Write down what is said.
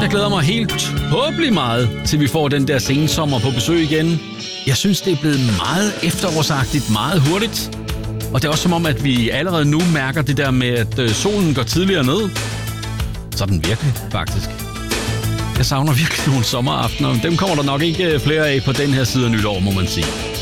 Jeg glæder mig helt håbelig meget, til vi får den der sensommer på besøg igen. Jeg synes, det er blevet meget efterårsagtigt, meget hurtigt. Og det er også som om, at vi allerede nu mærker det der med, at solen går tidligere ned. Sådan virkelig, faktisk. Jeg savner virkelig nogle sommeraftener. Dem kommer der nok ikke flere af på den her side af nytår, må man sige.